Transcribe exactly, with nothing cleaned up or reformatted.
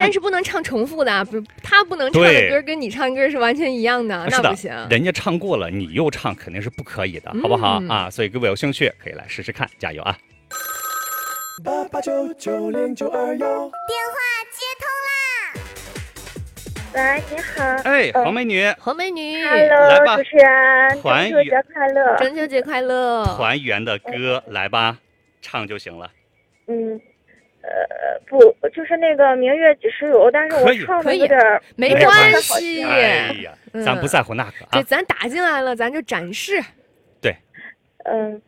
但是不能唱重复的，不，他不能唱的歌跟你唱歌是完全一样的，那不行。 人家唱过了，你又唱肯定是不可以的，好不好、嗯、啊？所以各位有兴趣可以来试试看，加油啊！ 八八九九零九二幺， 电话接通啦！ 喂，你好。 哎，黄美女， 黄美女 ，Hello， 来吧， 主持人， 团中秋节快乐！ 中秋节快乐！ 团圆的歌来吧，唱就行了。 嗯，呃，不，就是那个明月几时有，但是我唱的有点没关系。 哎呀，咱不在乎那个啊， 这咱打进来了，咱就展示。 对， 嗯。